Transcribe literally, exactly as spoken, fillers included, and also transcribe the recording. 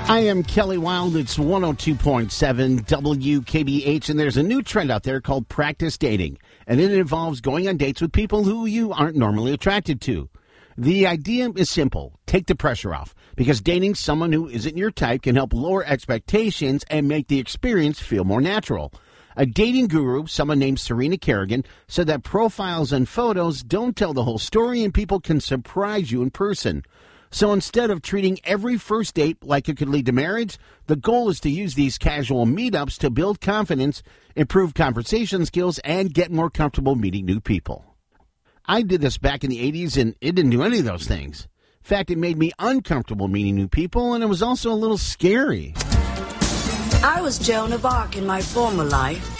I am Kelly Wild. It's one oh two point seven W K B H, and there's a new trend out there called practice dating, and it involves going on dates with people who you aren't normally attracted to. The idea is simple. Take the pressure off, because dating someone who isn't your type can help lower expectations and make the experience feel more natural. A dating guru, someone named Serena Kerrigan, said that profiles and photos don't tell the whole story and people can surprise you in person. So instead of treating every first date like it could lead to marriage, the goal is to use these casual meetups to build confidence, improve conversation skills, and get more comfortable meeting new people. I did this back in the eighties, and it didn't do any of those things. In fact, it made me uncomfortable meeting new people, and it was also a little scary. I was Joan of Arc in my former life.